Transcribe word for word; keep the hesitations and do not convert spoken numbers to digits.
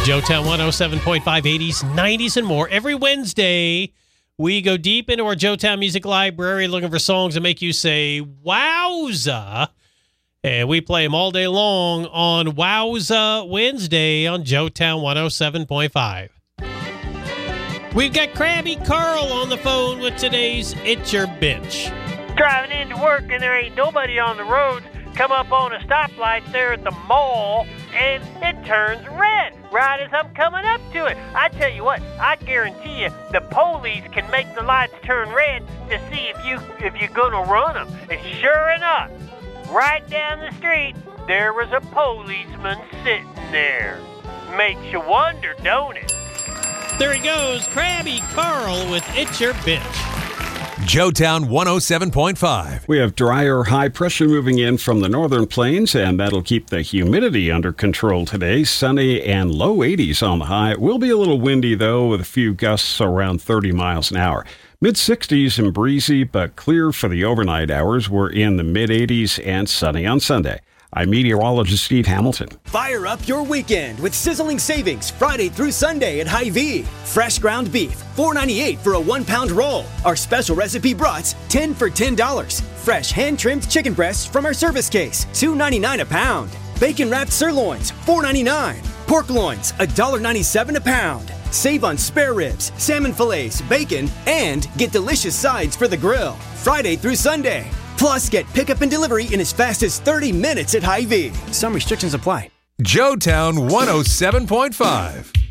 Joetown one oh seven point five, eighties, nineties, and more. Every Wednesday, we go deep into our Joetown Music Library looking for songs that make you say, wowza. And we play them all day long on Wowza Wednesday on Joetown one oh seven point five. We've got Krabby Carl on the phone with today's It's Your Bench. Driving into work and there ain't nobody on the road. Come up on a stoplight there at the mall, and it turns red right as I'm coming up to it. I tell you what, I guarantee you the police can make the lights turn red to see if, you, if you're going to run them. And sure enough, right down the street, there was a policeman sitting there. Makes you wonder, don't it? There he goes, Krabby Carl with It's Your Bench. Joetown one oh seven point five. We have drier high pressure moving in from the northern plains, and that'll keep the humidity under control today. Sunny and low eighties on the high. It will be a little windy, though, with a few gusts around thirty miles an hour. mid sixties and breezy, but clear for the overnight hours. We're in the mid eighties and sunny on Sunday. I'm meteorologist Steve Hamilton. Fire up your weekend with sizzling savings Friday through Sunday at Hy-Vee. Fresh ground beef, four ninety-eight for a one-pound roll. Our special recipe brats, ten for ten dollars. Fresh hand-trimmed chicken breasts from our service case, two ninety-nine a pound. Bacon-wrapped sirloins, four ninety-nine. Pork loins, one ninety-seven a pound. Save on spare ribs, salmon fillets, bacon, and get delicious sides for the grill. Friday through Sunday. Plus, get pickup and delivery in as fast as thirty minutes at Hy-Vee. Some restrictions apply. Joetown one oh seven point five.